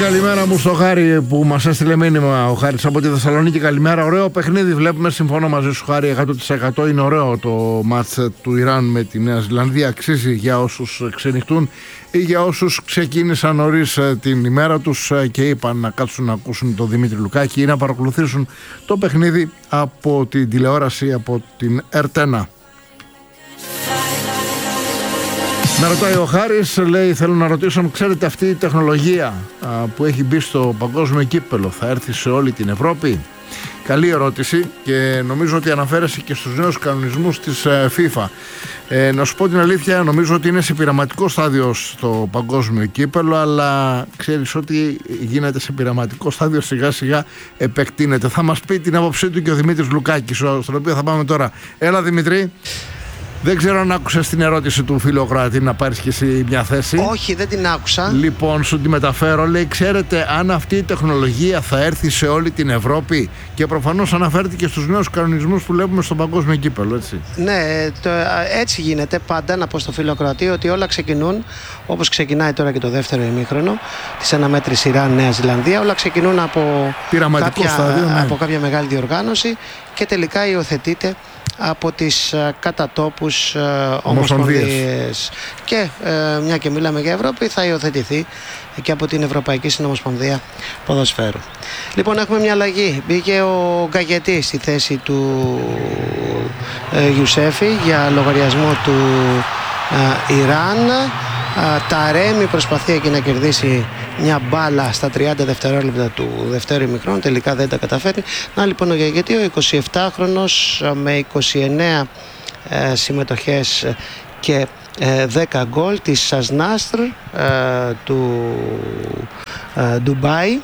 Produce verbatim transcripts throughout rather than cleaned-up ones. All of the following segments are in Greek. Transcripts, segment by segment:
καλημέρα μου στο Χάρη που μας έστειλε μήνυμα ο Χάρης από τη Θεσσαλονίκη. Καλημέρα, ωραίο παιχνίδι βλέπουμε, συμφωνώ μαζί σου Χάρη εκατό τοις εκατό. Είναι ωραίο το μάτς του Ιράν με τη Νέα Ζηλανδία, αξίζει για όσους ξενυχτούν ή για όσους ξεκίνησαν νωρίς την ημέρα τους και είπαν να κάτσουν να ακούσουν τον Δημήτρη Λουκάκη ή να παρακολουθήσουν το παιχνίδι από την τηλεόραση, από την Ερτένα. Με ρωτάει ο Χάρης, λέει, θέλω να ρωτήσω, ξέρετε αυτή η τεχνολογία α, που έχει μπει στο παγκόσμιο κύπελο θα έρθει σε όλη την Ευρώπη? Καλή ερώτηση και νομίζω ότι αναφέρεσαι και στους νέους κανονισμούς της ε, FIFA. Ε, να σου πω την αλήθεια, νομίζω ότι είναι σε πειραματικό στάδιο στο παγκόσμιο κύπελο, αλλά ξέρεις ότι γίνεται σε πειραματικό στάδιο, σιγά σιγά επεκτείνεται. Θα μας πει την άποψή του και ο Δημήτρης Λουκάκης, στον οποίο θα πάμε τώρα. Έλα Δημήτρη. Δεν ξέρω αν άκουσες την ερώτηση του φίλου Ακροατή, να πάρεις και εσύ μια θέση. Όχι, δεν την άκουσα. Λοιπόν, σου τη μεταφέρω. Λέει, ξέρετε αν αυτή η τεχνολογία θα έρθει σε όλη την Ευρώπη? Και προφανώς αναφέρεται και στους νέους κανονισμούς που βλέπουμε στον παγκόσμιο κύπελο, έτσι. Ναι, το, έτσι γίνεται πάντα. Να πω στο φίλο Ακροατή ότι όλα ξεκινούν, όπως ξεκινάει τώρα και το δεύτερο ημίχρονο της αναμέτρησης Ιράν-Νέα Ζηλανδία. Όλα ξεκινούν από κάποια, στάδιο, ναι. από κάποια μεγάλη διοργάνωση και τελικά υιοθετείται από τις κατατόπους ομοσπονδίες. Και ε, μια και μιλάμε για Ευρώπη, θα υιοθετηθεί και από την Ευρωπαϊκή Συνομοσπονδία Ποδοσφαίρου. Λοιπόν, έχουμε μια αλλαγή. Μπήκε ο Γκαγετή στη θέση του ε, Ιουσέφη για λογαριασμό του ε, Ιράν. Ταρέμι προσπαθεί εκεί να κερδίσει μια μπάλα στα τριάντα δευτερόλεπτα του δεύτερου ημιχρόνου, τελικά δεν τα καταφέρει. Να λοιπόν ο Γαγετή, ο εικοσιεπτάχρονος με είκοσι εννέα ε, συμμετοχές και ε, δέκα γκολ της Σασνάστρ ε, του ε, Ντουμπάι,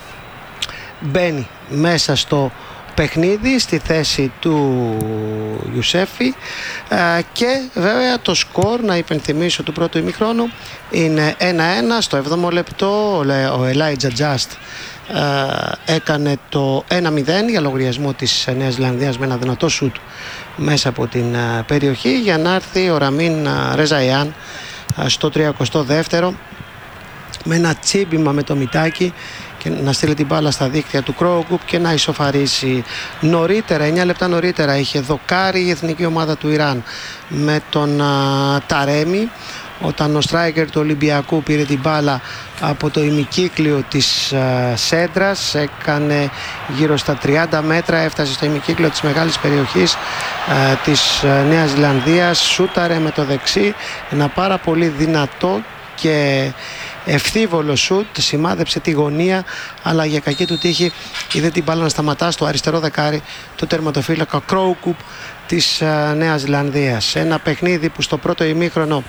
μπαίνει μέσα στο παιχνίδι στη θέση του Ιουσέφη ε, και βέβαια το σκορ, να υπενθυμίσω, του πρώτου ημιχρόνου είναι ένα ένα. Στο έβδομο λεπτό ο Ελάιτζα Τζαστ ε, έκανε το ένα μηδέν για λογαριασμό της Νέας Ζηλανδίας με ένα δυνατό σουτ μέσα από την ε, περιοχή, για να έρθει ο Ραμίν ε, Ρεζαϊάν ε, στο τριακοστό δεύτερο με ένα τσίμπημα με το μυτάκι και να στείλει την μπάλα στα δίκτυα του Κρόουγκουπ και να ισοφαρίσει. Νωρίτερα, εννιά λεπτά νωρίτερα, είχε δοκάρει η εθνική ομάδα του Ιράν με τον α, Ταρέμι, όταν ο στράικερ του Ολυμπιακού πήρε την μπάλα από το ημικύκλιο της α, Σέντρας, έκανε γύρω στα τριάντα μέτρα, έφτασε στο ημικύκλιο της μεγάλης περιοχής α, της α, Νέας Ζηλανδίας, σούταρε με το δεξί, ένα πάρα πολύ δυνατό και ευθύβολο σουτ, σημάδεψε τη γωνία, αλλά για κακή του τύχη είδε την μπάλα να σταματά στο αριστερό δεκάρι του τερματοφύλακα Κρόουκουπ της uh, Νέας Ζηλανδίας. Ένα παιχνίδι που στο πρώτο ημίχρονο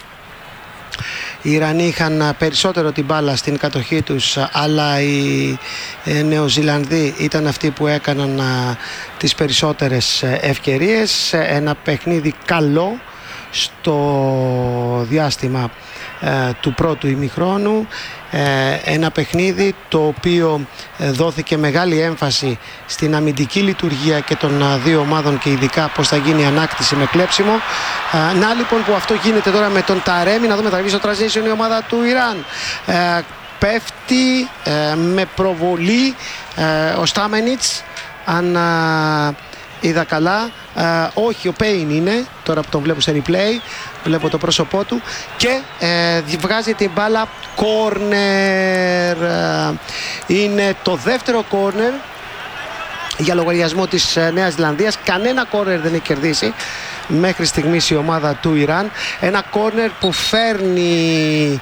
οι Ιρανοί είχαν περισσότερο την μπάλα στην κατοχή τους, αλλά οι ε, Νεοζηλανδοί ήταν αυτοί που έκαναν uh, τις περισσότερες ευκαιρίες. Ένα παιχνίδι καλό στο διάστημα ε, του πρώτου ημιχρόνου, ε, ένα παιχνίδι το οποίο ε, δόθηκε μεγάλη έμφαση στην αμυντική λειτουργία και των ε, δύο ομάδων και ειδικά πως θα γίνει η ανάκτηση με κλέψιμο. Ε, να λοιπόν που αυτό γίνεται τώρα με τον Ταρέμι, να δούμε, θα βγει στο transition η ομάδα του Ιράν. Ε, πέφτει ε, με προβολή ε, ο Στάμενιτς, αν ε, είδα καλά, ε, όχι, ο Πέιν είναι, τώρα που τον βλέπω σε replay, βλέπω το πρόσωπό του και ε, βγάζει την μπάλα κόρνερ. Ε, είναι το δεύτερο κόρνερ για λογαριασμό της ε, Νέας Ζηλανδίας. Κανένα κόρνερ δεν έχει κερδίσει μέχρι στιγμής η ομάδα του Ιράν. Ένα κόρνερ που φέρνει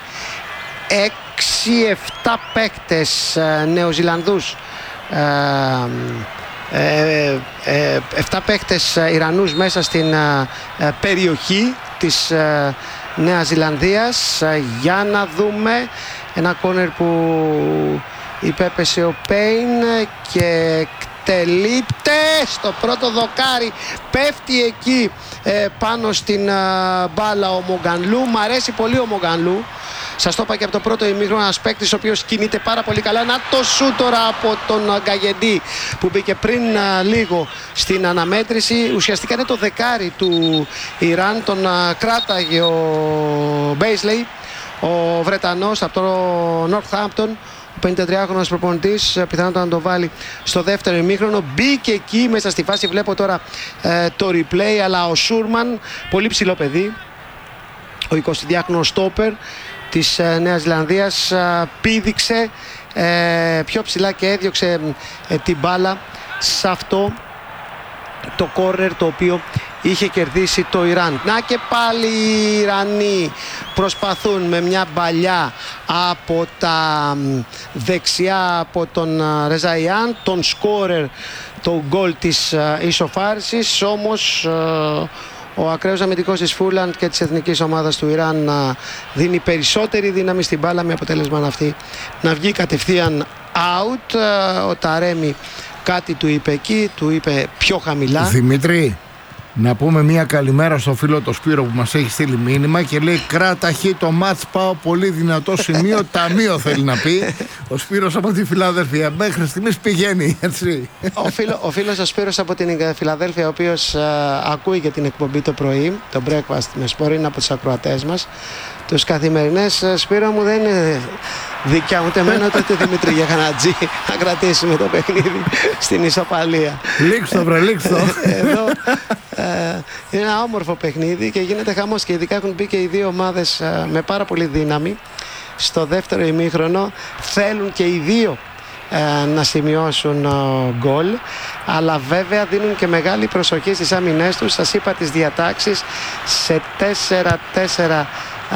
έξι εφτά παίκτες ε, Νεοζηλανδούς, ε, Ε, ε, εφτά παίκτες Ιρανούς μέσα στην ε, περιοχή της ε, Νέας Ζηλανδίας. Ε, για να δούμε ένα κόρνερ που υπέπεσε ο Πέιν και εκτελείται στο πρώτο δοκάρι, πέφτει εκεί ε, πάνω στην ε, μπάλα ο Μογκανλού. Μ' αρέσει πολύ ο Μογκανλού, σας το είπα και από το πρώτο ημίχρονο, ένας παίκτης ο οποίος κινείται πάρα πολύ καλά. Να το σούτ τώρα από τον Γκαγεντή που μπήκε πριν α, λίγο στην αναμέτρηση. Ουσιαστικά είναι το δεκάρι του Ιράν, τον α, κράταγε ο Μπέισλεϊ, ο Βρετανός από το Northampton, ο πενηντατριάχρονος προπονητής, πιθανότατα να το βάλει στο δεύτερο ημίχρονο. Μπήκε εκεί μέσα στη φάση, βλέπω τώρα ε, το replay, αλλά ο Σούρμαν, πολύ ψηλό παιδί, ο εικοσιδυάχρονος στόπερ της ε, Νέας Ζηλανδίας, ε, πήδηξε ε, πιο ψηλά και έδιωξε ε, την μπάλα σε αυτό το κόρνερ το οποίο είχε κερδίσει το Ιράν. Να και πάλι οι Ιρανοί προσπαθούν με μια μπαλιά από τα δεξιά από τον Ρεζαϊάν, τον σκόρερ, το γκολ της ισοφάρισης, όμως ο ακραίος αμυντικός της Φούλαντ και της εθνικής ομάδας του Ιράν δίνει περισσότερη δύναμη στην μπάλα, με αποτέλεσμα αυτή να βγει κατευθείαν out. Ο Ταρέμι κάτι του είπε εκεί, του είπε πιο χαμηλά. Δημήτρη, να πούμε μια καλημέρα στο φίλο το Σπύρο που μας έχει στείλει μήνυμα και λέει κράτα χ το μάτς, πάω πολύ δυνατό σημείο, ταμείο θέλει να πει. Ο Σπύρος από τη Φιλαδέλφια μέχρι στιγμής πηγαίνει, έτσι. Ο, φίλο, ο φίλος ο Σπύρος από την Φιλαδέλφια, ο οποίος α, ακούει για την εκπομπή το πρωί, το breakfast με σπορ, είναι από τους ακροατές μας. Τους καθημερινές, Σπύρο μου, δεν είναι δικιά μου, ούτε εμένα ούτε τη Δημήτρη Γεχανατζή να κρατήσουμε το παιχνίδι στην ισοπαλία. Λίξτο βρε, λίξτο. Εδώ ε, είναι ένα όμορφο παιχνίδι και γίνεται χαμός, και ειδικά έχουν μπει και οι δύο ομάδες ε, με πάρα πολύ δύναμη στο δεύτερο ημίχρονο. Θέλουν και οι δύο ε, να σημειώσουν ε, γκολ, αλλά βέβαια δίνουν και μεγάλη προσοχή στις άμυνές τους. Σας είπα τις διατάξεις, σε τέσσερα τέσσερα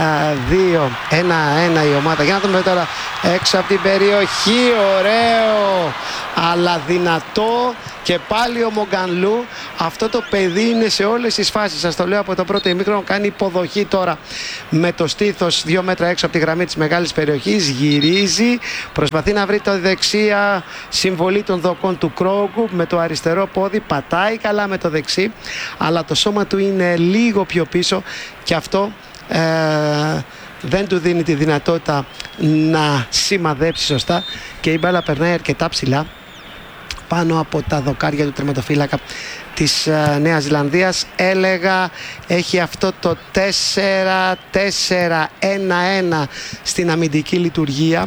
δύο ένα ένα η ομάδα. Για να δούμε τώρα έξω από την περιοχή, ωραίο αλλά δυνατό, και πάλι ο Μογκανλού. Αυτό το παιδί είναι σε όλες τις φάσεις, σας το λέω από το πρώτο ημίχρονο. Κάνει υποδοχή τώρα με το στήθος δύο μέτρα έξω από τη γραμμή της μεγάλης περιοχής, γυρίζει, προσπαθεί να βρει το δεξιά συμβολή των δοκών του Κρόγκου, με το αριστερό πόδι πατάει καλά με το δεξί, αλλά το σώμα του είναι λίγο πιο πίσω και αυτό Ε, δεν του δίνει τη δυνατότητα να σημαδέψει σωστά, και η μπάλα περνάει αρκετά ψηλά πάνω από τα δοκάρια του τερματοφύλακα της ε, Νέας Ζηλανδίας. Έλεγα έχει αυτό το τέσσερα τέσσερα ένα ένα στην αμυντική λειτουργία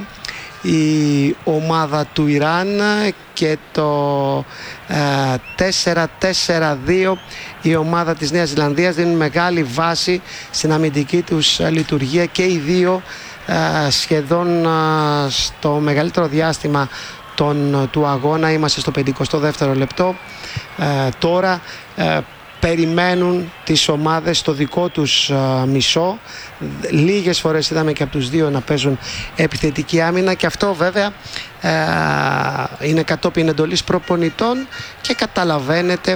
η ομάδα του Ιράν, και το ε, τέσσερα τέσσερα δύο η ομάδα της Νέας Ζηλανδίας. Δίνουν μεγάλη βάση στην αμυντική τους λειτουργία και οι δύο ε, σχεδόν ε, στο μεγαλύτερο διάστημα τον, του αγώνα. Είμαστε στο πενηκοστό δεύτερο λεπτό ε, τώρα. ε, περιμένουν τις ομάδες στο δικό τους α, μισό. Λίγες φορές είδαμε και από τους δύο να παίζουν επιθετική άμυνα, και αυτό βέβαια α, είναι κατόπιν εντολής προπονητών, και καταλαβαίνετε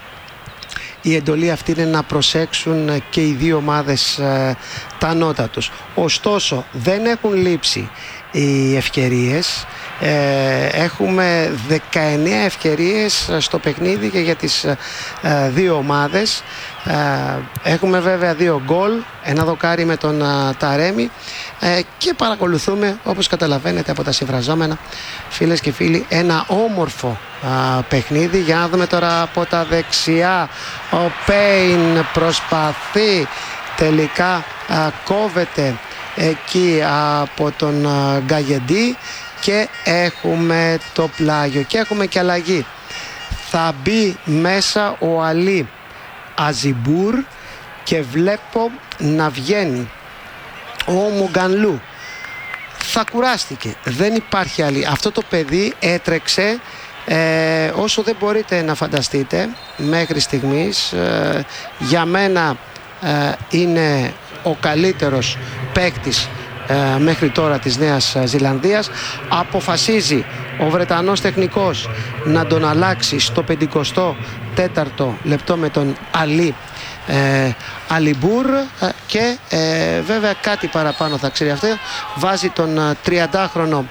η εντολή αυτή είναι να προσέξουν και οι δύο ομάδες α, τα νότα τους. Ωστόσο δεν έχουν λείψει οι ευκαιρίες. Ε, έχουμε δεκαεννέα ευκαιρίες στο παιχνίδι και για τις ε, δύο ομάδες. Ε, έχουμε βέβαια δύο γκολ, ένα δοκάρι με τον ε, Ταρέμι, ε, και παρακολουθούμε, όπως καταλαβαίνετε από τα συμφραζόμενα, φίλες και φίλοι, ένα όμορφο ε, παιχνίδι. Για να δούμε τώρα από τα δεξιά, ο Πέιν προσπαθεί, τελικά ε, κόβεται εκεί από τον ε, Γκαγεντή, και έχουμε το πλάγιο και έχουμε και αλλαγή. Θα μπει μέσα ο Αλή Αζιμπούρ και βλέπω να βγαίνει ο Μογκανλού. Θα κουράστηκε, δεν υπάρχει άλλη. Αυτό το παιδί έτρεξε ε, όσο δεν μπορείτε να φανταστείτε μέχρι στιγμής. Ε, για μένα ε, είναι ο καλύτερος παίκτης μέχρι τώρα της Νέας Ζηλανδίας. Αποφασίζει ο Βρετανός τεχνικός να τον αλλάξει στο πενηκοστό τέταρτο λεπτό με τον Αλή ε, Αλιμπούρ, και ε, βέβαια κάτι παραπάνω θα ξέρει αυτό. Βάζει τον τριαντάχρονο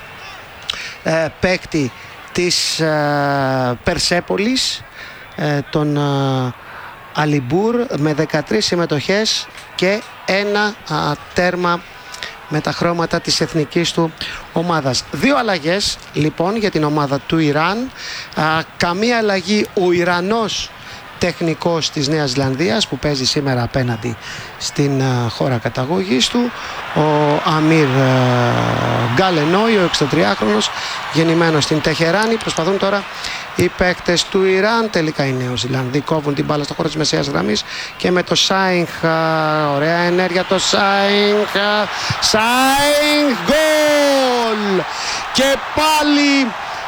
ε, παίκτη της ε, Περσέπολης, ε, τον ε, Αλιμπούρ, με δεκατρείς συμμετοχές και ένα α, τέρμα με τα χρώματα της εθνικής του ομάδας. Δύο αλλαγές λοιπόν για την ομάδα του Ιράν. Α, καμία αλλαγή ο Ιρανός τεχνικός της Νέας Ζηλανδίας που παίζει σήμερα απέναντι στην uh, χώρα καταγωγής του, ο Αμίρ uh, Γκαλενόι, ο εξήντα-τριάχρονος, γεννημένος στην Τεχεράνη. Προσπαθούν τώρα οι παίκτες του Ιράν, τελικά οι Νεοζηλανδοί κόβουν την μπάλα στο χώρο της μεσαίας γραμμής και με το Σάινγκ, ωραία ενέργεια το Σάινγκ, Σάινγκ, γκολ! Και πάλι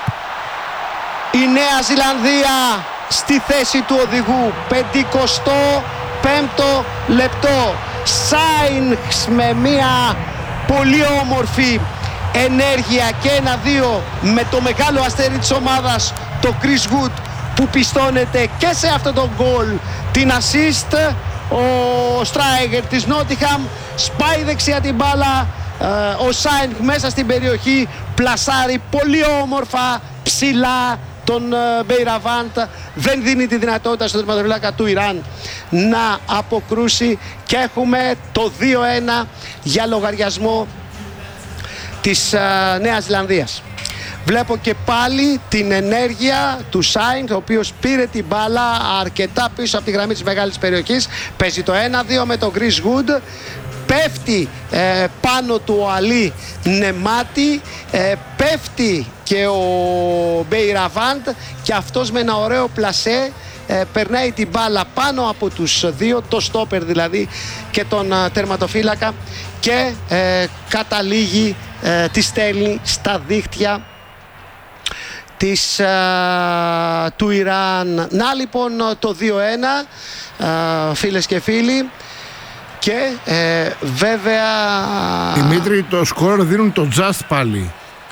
η Νέα Ζηλανδία στη θέση του οδηγού, πενηκοστό πέμπτο λεπτό. Σάινγκ με μια πολύ όμορφη ενέργεια και ένα-δύο με το μεγάλο αστέρι της ομάδας, το Chris Wood, που πιστώνεται και σε αυτό το γκολ την assist. Ο striker της Νότιχαμ σπάει δεξιά την μπάλα, ο Σάινγκ μέσα στην περιοχή πλασάρει πολύ όμορφα ψηλά τον Μπέιραβαντ, δεν δίνει τη δυνατότητα στον τερματοφύλακα του Ιράν να αποκρούσει και έχουμε το δύο ένα για λογαριασμό της uh, Νέας Ζηλανδίας. Βλέπω και πάλι την ενέργεια του Σάινγκ, ο οποίος πήρε την μπάλα αρκετά πίσω από τη γραμμή της μεγάλης περιοχής, παίζει το ένα-δύο με τον Chris Wood, πέφτει ε, πάνω του ο Αλή Νεμάτι, ε, πέφτει και ο Μπέιραβαντ και αυτός με ένα ωραίο πλασέ ε, περνάει την μπάλα πάνω από τους δύο, το στόπερ δηλαδή και τον ε, τερματοφύλακα, και ε, καταλήγει, ε, τη στέλνει στα δίχτυα της, ε, του Ιράν. Να λοιπόν το δύο ένα, ε, φίλες και φίλοι. Και ε, βέβαια... Δημήτρη, το σκορ δίνουν το Just πάλι.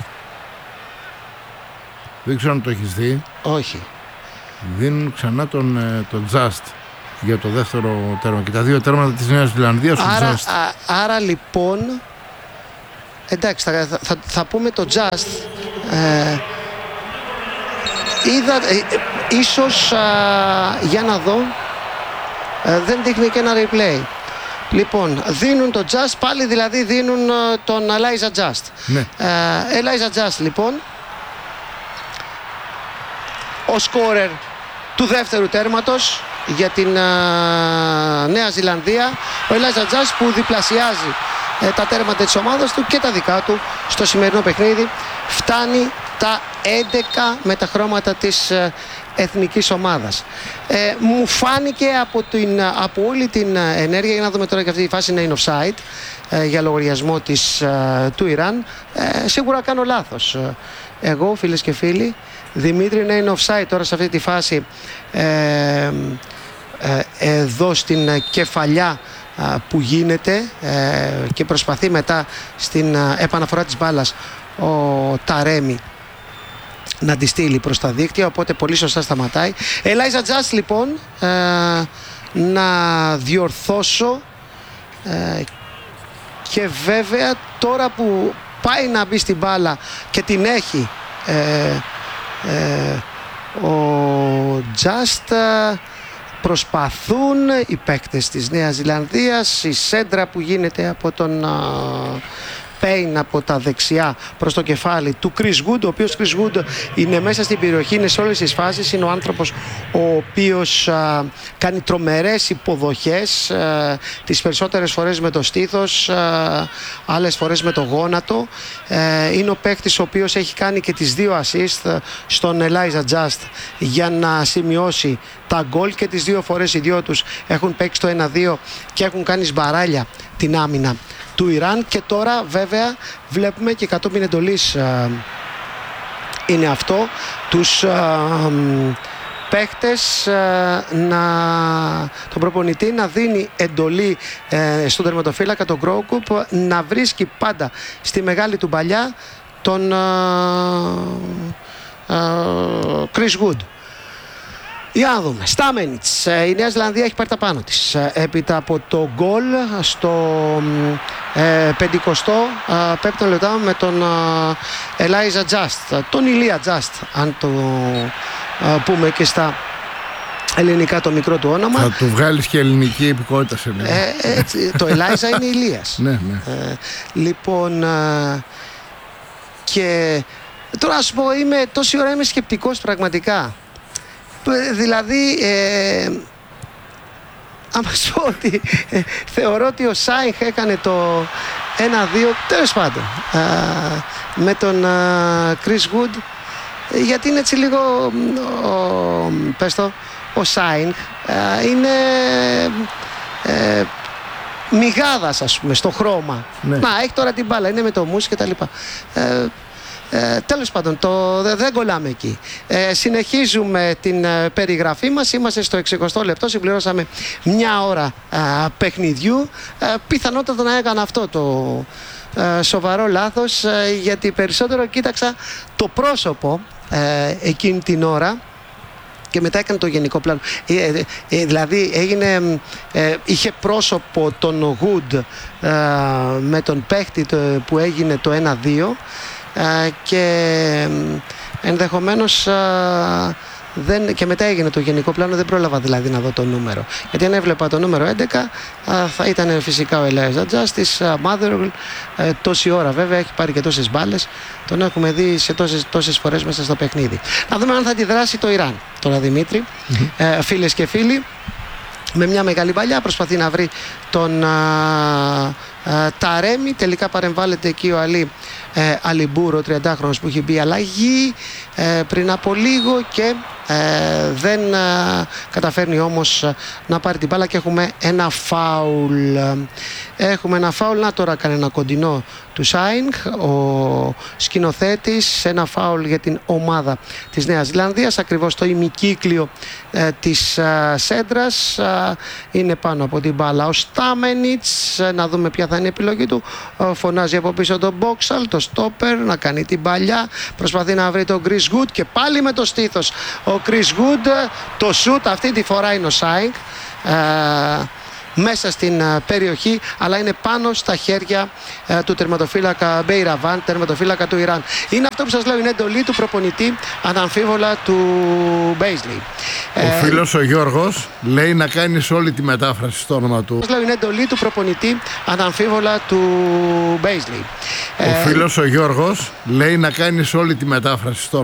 Δεν ξέρω αν το έχεις δει. Όχι. Δίνουν ξανά τον, τον Just για το δεύτερο τέρμα. Και τα δύο τέρματα της Νέας Ζηλανδίας του άρα, Just. Α, άρα λοιπόν... Εντάξει, θα, θα, θα πούμε το Just. Ε, είδα... Ε, ίσως, α, για να δω... Ε, δεν δείχνει και ένα replay. Λοιπόν, δίνουν το Just πάλι, δηλαδή δίνουν uh, τον Elijah Just. Ναι. Uh, Elijah Just λοιπόν, ο σκόρερ του δεύτερου τέρματος για την uh, Νέα Ζηλανδία. Ο Elijah Just που διπλασιάζει uh, τα τέρματα της ομάδας του και τα δικά του στο σημερινό παιχνίδι. Φτάνει τα έντεκα με τα χρώματα της uh, εθνικής ομάδας. Ε, μου φάνηκε από, την, από όλη την ενέργεια, για να δούμε τώρα και αυτή η φάση να είναι offside ε, για λογαριασμό της, ε, του Ιράν. Ε, σίγουρα κάνω λάθος. Εγώ, φίλες και φίλοι, Δημήτρη, να είναι offside τώρα σε αυτή τη φάση, ε, ε, εδώ στην κεφαλιά ε, που γίνεται ε, και προσπαθεί μετά στην ε, επαναφορά της μπάλας ο Ταρέμι να τη στείλει προς τα δίκτυα, οπότε πολύ σωστά σταματάει. Elijah Just λοιπόν, ε, να διορθώσω, ε, και βέβαια τώρα που πάει να μπει στην μπάλα και την έχει ε, ε, ο Just, ε, προσπαθούν οι παίκτες της Νέας Ζηλανδίας, η σέντρα που γίνεται από τον ε, Πέιν από τα δεξιά προς το κεφάλι του Chris Wood, ο οποίος Chris Wood είναι μέσα στην περιοχή, είναι σε όλες τις φάσεις, είναι ο άνθρωπος ο οποίος α, κάνει τρομερές υποδοχές, α, τις περισσότερες φορές με το στήθος, α, άλλες φορές με το γόνατο. Ε, είναι ο παίκτης ο οποίος έχει κάνει και τις δύο assist στον Elijah Just για να σημειώσει τα γκολ, και τις δύο φορές οι δυο τους έχουν παίξει το ένα-δύο και έχουν κάνει σμπαράλια την άμυνα του Ιράν. Και τώρα βέβαια βλέπουμε και κατόπιν εντολής α, είναι αυτό, τους α, παίχτες α, να, τον προπονητή να δίνει εντολή ε, στον τερματοφύλακα τον Γκρόκουπ να βρίσκει πάντα στη μεγάλη του παλιά τον α, α, Chris Wood. Για να δούμε. Στάμενιτς. Η Νέα Ζηλανδία έχει πάρει τα πάνω της έπειτα από το γκολ στο ε, πενηκοστό πέμπτο λεπτό με τον ε, Elijah Just, τον Ηλία Just, αν το ε, πούμε και στα ελληνικά το μικρό του όνομα. Θα του βγάλεις και ελληνική υπηκότητα σε λίγο. Ε, έτσι, το Elijah είναι Ηλίας. Ναι, ναι. Ε, λοιπόν, ε, και τώρα να σου πω, είμαι, τόση ώρα είμαι σκεπτικός πραγματικά. Δηλαδή, ε, άμα σου πω ότι ε, θεωρώ ότι ο Σάινχ έκανε το ένα δύο, τέλος πάντων, ε, με τον Chris Wood, γιατί είναι έτσι λίγο, ο, πες το, ο Σάινχ ε, είναι ε, μυγάδας, ας πούμε, στο χρώμα. Ναι. Να, έχει τώρα την μπάλα, είναι με το μουσ και τα λοιπά. Ε, Ε, τέλος πάντων, το, δεν κολλάμε εκεί. Ε, συνεχίζουμε την ε, περιγραφή μας. Είμαστε στο εξηκοστό λεπτό, συμπληρώσαμε μια ώρα ε, παιχνιδιού. Ε, πιθανότατα να έκανα αυτό το ε, σοβαρό λάθος, ε, γιατί περισσότερο κοίταξα το πρόσωπο ε, εκείνη την ώρα και μετά έκανε το γενικό πλάνο. Ε, ε, ε, δηλαδή έγινε, ε, είχε πρόσωπο τον Wood ε, με τον παίχτη το, που έγινε το ένα δύο. Uh, και ενδεχομένως uh, δεν, και μετά έγινε το γενικό πλάνο, δεν πρόλαβα δηλαδή να δω το νούμερο, γιατί αν έβλεπα το νούμερο έντεκα uh, θα ήταν φυσικά ο Elijah Justice, uh, Motherwell, uh, τόση ώρα βέβαια, έχει πάρει και τόσες μπάλες, τον έχουμε δει σε τόσες, τόσες φορές μέσα στο παιχνίδι. Να δούμε αν θα αντιδράσει το Ιράν τώρα, Δημήτρη. Mm-hmm. uh, φίλες και φίλοι, με μια μεγάλη παλιά προσπαθεί να βρει τον uh, uh, Ταρέμι, τελικά παρεμβάλλεται εκεί ο Αλή ε, Αλιμπούρ, ο τριαντάχρονος που έχει μπει αλλαγή ε, πριν από λίγο και ε, δεν ε, καταφέρνει όμως ε, να πάρει την μπάλα και έχουμε ένα φάουλ. Έχουμε ένα φάουλ, να τώρα κάνει ένα κοντινό του Σάινχ, ο σκηνοθέτης, ένα φάουλ για την ομάδα της Νέας Ζηλανδίας, ακριβώς το ημικύκλιο ε, της ε, σέντρας, ε, είναι πάνω από την μπάλα ο Στάμενιτς, ε, να δούμε ποια θα είναι η επιλογή του, ε, φωνάζει από πίσω τον Μπόξαλ, το στόπερ, να κάνει την παλιά, προσπαθεί να βρει τον Chris Wood και πάλι με το στήθος ο Chris Wood, το σουτ αυτή τη φορά είναι ο Σάινχ ε, μέσα στην uh, περιοχή, αλλά είναι πάνω στα χέρια uh, του τερματοφύλακα Μπέιραβάν, τερματοφύλακα του Ιράν. Είναι αυτό που σας λέω, είναι εντολή του προπονητή αναμφίβολα του Μπέισλι. Ο ε, φίλος ο Γιώργος λέει να κάνεις όλη τη μετάφραση στο όνομα του. Σας λέω, είναι εντολή του προπονητή αναμφίβολα του Μπέισλι. Ο ε, φίλος ο Γιώργος λέει να κάνεις όλη τη μετάφραση στο